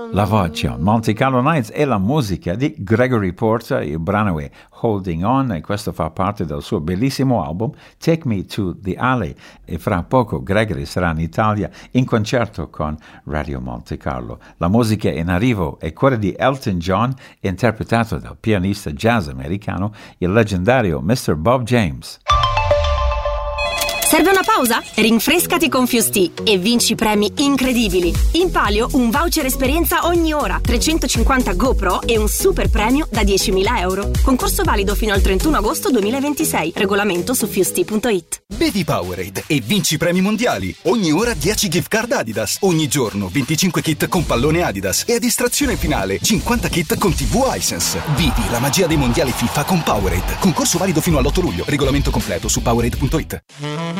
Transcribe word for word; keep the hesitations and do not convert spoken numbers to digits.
La voce Monte Carlo Nights e la musica di Gregory Porter, il brano è Holding On e questo fa parte del suo bellissimo album Take Me to the Alley e fra poco Gregory sarà in Italia in concerto con Radio Monte Carlo. La musica in arrivo è quella di Elton John interpretato dal pianista jazz americano il leggendario mister Bob James. Serve una pausa? Rinfrescati con Fusti e vinci premi incredibili. In palio un voucher esperienza ogni ora, trecentocinquanta GoPro e un super premio da diecimila euro. Concorso valido fino al trentuno agosto duemilaventisei. Regolamento su fusti punto it. Bevi Powerade e vinci premi mondiali. Ogni ora dieci gift card Adidas. Ogni giorno venticinque kit con pallone Adidas. E a distrazione finale cinquanta kit con tivù Hisense. Vivi la magia dei mondiali FIFA con Powerade. Concorso valido fino all'otto luglio. Regolamento completo su powerade punto it.